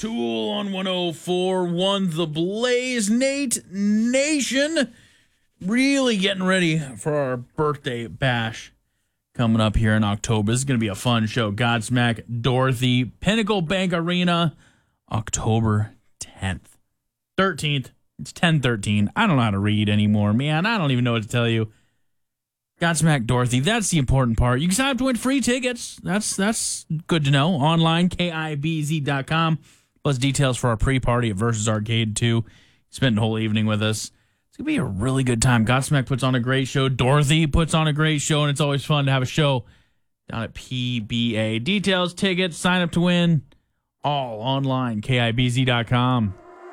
Tool on 104.1 The Blaze. Nate Nation really getting ready for our birthday bash coming up here in October. This is going to be a fun show. Godsmack Dorothy, Pinnacle Bank Arena, October 10th. 13th. It's 10/13. I don't know how to read anymore, man. I don't even know what to tell you. Godsmack Dorothy, that's the important part. You can sign up to win free tickets. That's good to know. Online, KIBZ.com. Plus details for our pre-party at Versus Arcade 2. Spend the whole evening with us. It's going to be a really good time. Godsmack puts on a great show. Dorothy puts on a great show, and it's always fun to have a show down at PBA. Details, tickets, sign up to win, all online, KIBZ.com.